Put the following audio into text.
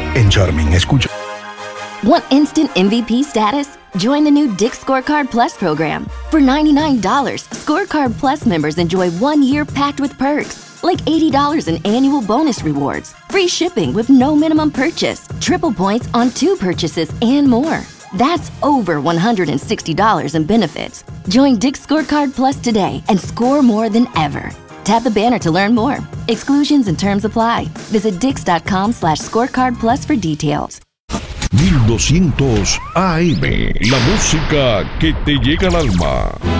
En Charming, escucha. Want instant MVP status? Join the new Dick's Scorecard Plus program. For $99, Scorecard Plus members enjoy 1 year packed with perks, like $80 in annual bonus rewards, free shipping with no minimum purchase, triple points on 2 purchases, and more. That's over $160 in benefits. Join Dick's Scorecard Plus today and score more than ever. Tap the banner to learn more. Exclusions and terms apply. Visit dix.com/scorecard plus for details. 1200 AM, la música que te llega al alma.